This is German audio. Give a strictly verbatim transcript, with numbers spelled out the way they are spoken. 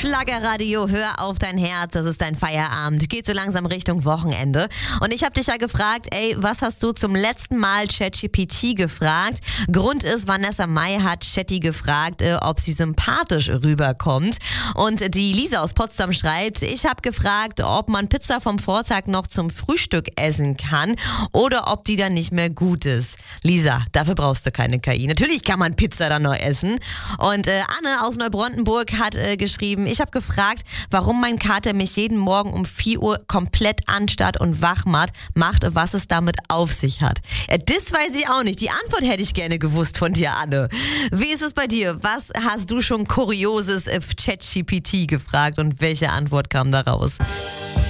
Schlagerradio, hör auf dein Herz, das ist dein Feierabend. Geht so langsam Richtung Wochenende. Und ich habe dich ja gefragt, ey, was hast du zum letzten Mal ChatGPT gefragt? Grund ist, Vanessa Mai hat Chatty gefragt, äh, ob sie sympathisch rüberkommt. Und die Lisa aus Potsdam schreibt, ich habe gefragt, ob man Pizza vom Vortag noch zum Frühstück essen kann oder ob die dann nicht mehr gut ist. Lisa, dafür brauchst du keine K I. Natürlich kann man Pizza dann noch essen. Und äh, Anne aus Neubrontenburg hat äh, geschrieben, ich habe gefragt, warum mein Kater mich jeden Morgen um vier Uhr komplett anstarrt und wach macht, macht, was es damit auf sich hat. Ja, das weiß ich auch nicht. Die Antwort hätte ich gerne gewusst von dir, Anne. Wie ist es bei dir? Was hast du schon Kurioses auf ChatGPT gefragt und welche Antwort kam da raus?